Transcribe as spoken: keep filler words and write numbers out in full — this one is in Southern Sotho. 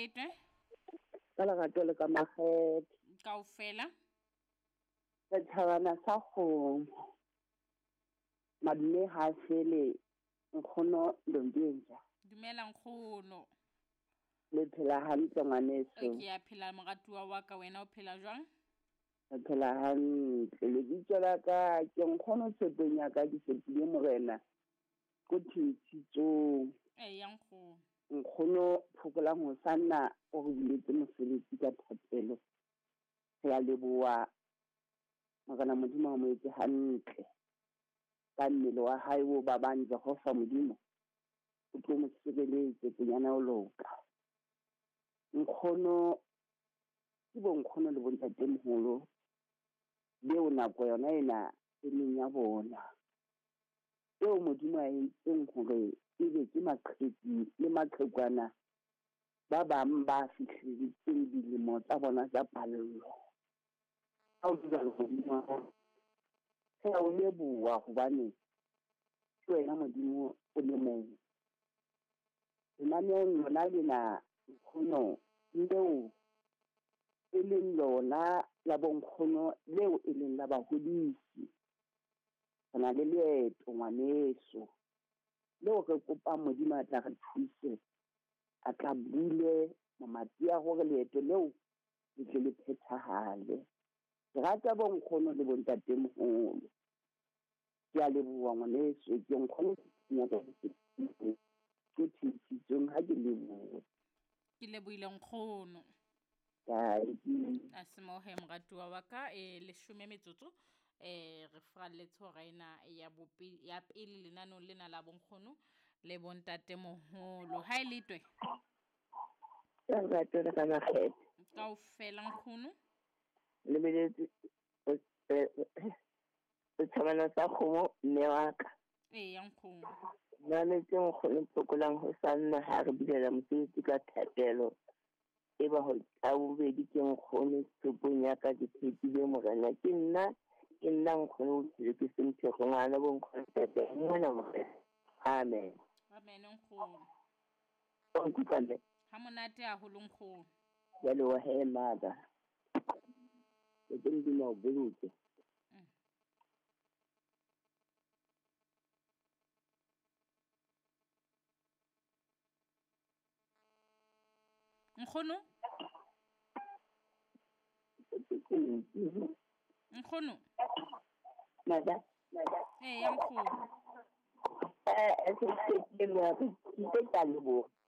letwe ka lerato le ka makgethe kaofela setjhabana sa kgomo madume ha fele nkgono Ndondienja dumela nkgono le phela hantle ngwaneso ke ya phela moratuwa wa ka wena o phela jwang le phela hantle le bitso la ka ke nkgono Tshepeng ya ka Disepile Morena ko Thitsitsong eh ya nkgono nkgono Phukolang ho sanna o re biletse mosebetsi ka thapelo ya leboa magana modimo mo etse hantle ka mmele wa hae o babang Jehova modimo o tlo mo sireletse kenyana o loka nkgono ke bo nkgono le bontatemoholo leo nako yona ena e leng ya bona eo modimo a entseng hore e be ke maqheku le maqhekwana ba bang ba fihlelletseng dilemo tsa bona tsa pallo ha o dira le modimo ha o leboha hobane ke wena modimo o le mong lenaneong lona lena nkgono leo e leng lona la bonkgono leo e leng la bahodisi hona le leeto ngwaneso leo re kopa modimo a tla re thuse a tla bule mamati a hore leeto leo le tle le phethahale ke rata bonkgono le bontatemoholo ke a leboha ngwaneso ke nkgono ya ka ke Thitsitsong ha ke leboha ke lebohile nkgono ya asimohe moratuwa wa ka e leshome metsotso eh re fralletse hore ena ya bopi ya pele lenanong lena la bonkgono le bontatemoholo ha ile twe ya rata le ka makgethe kaofela nkgono le beletse setjhabana sa kgomo mme wa ka eh ya nkgono nanetse nkgono Phukolang ho sanna ha re bilela mosebetsi ka thapelo e ba ho tla bobedi ke nkgono Tshepeng ya ka Disepile Morena ke nna ke nna nkgono ke sentse go ngwana bo nkgono tete mona mo amen amen nkgono o nkutale ha monate a ho nkgono ya lo he mother ke ndi mo buluke nkgono nkgono nada nada eh ya nkgono eh es que le mo ke tsa lebo